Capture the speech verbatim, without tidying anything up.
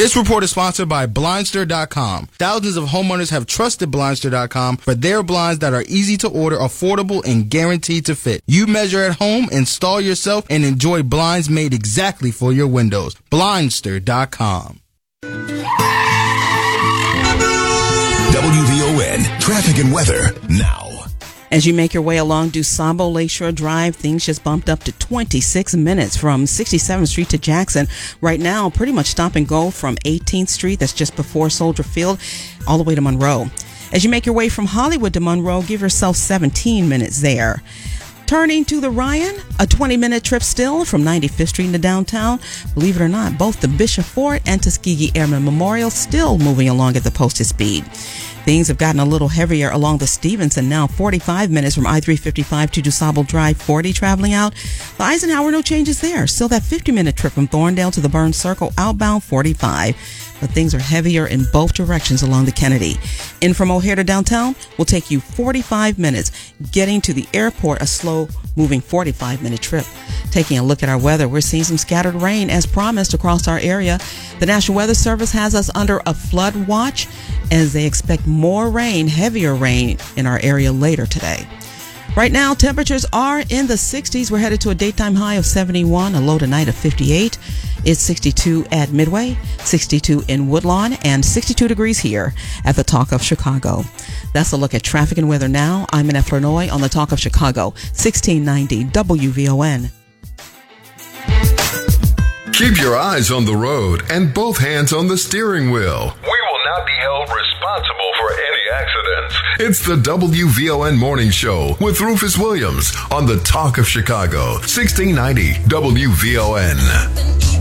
This report is sponsored by Blindster dot com. Thousands of homeowners have trusted Blindster dot com for their blinds that are easy to order, affordable, and guaranteed to fit. You measure at home, install yourself, and enjoy blinds made exactly for your windows. Blindster dot com. W V O N Traffic and Weather now. As you make your way along DuSable Lakeshore Drive, things just bumped up to twenty-six minutes from sixty-seventh Street to Jackson. Right now, pretty much stop and go from eighteenth Street, that's just before Soldier Field, all the way to Monroe. As you make your way from Hollywood to Monroe, give yourself seventeen minutes there. Turning to the Ryan, a twenty-minute trip still from ninety-fifth Street into downtown. Believe it or not, both the Bishop Ford and Tuskegee Airmen Memorial still moving along at the posted speed. Things have gotten a little heavier along the Stevenson now, forty-five minutes from I three fifty-five to DuSable Drive, forty traveling out. The Eisenhower, no changes there. Still that fifty-minute trip from Thorndale to the Burns Circle, outbound forty-five. But things are heavier in both directions along the Kennedy. In from O'Hare to downtown will take you forty-five minutes. Getting to the airport, a slow moving forty-five minute trip. Taking a look at our weather, we're seeing some scattered rain as promised across our area. The National Weather Service has us under a flood watch as they expect more rain, heavier rain in our area later today. Right now, temperatures are in the sixties. We're headed to a daytime high of seventy-one, a low tonight of fifty-eight. It's sixty-two at Midway, sixty-two in Woodlawn, and sixty-two degrees here at the Talk of Chicago. That's a look at traffic and weather now. I'm Annette Flournoy on the Talk of Chicago, sixteen ninety W V O N. Keep your eyes on the road and both hands on the steering wheel. We will not be held responsible for any accidents. It's the W V O N Morning Show with Rufus Williams on the Talk of Chicago, sixteen ninety W V O N.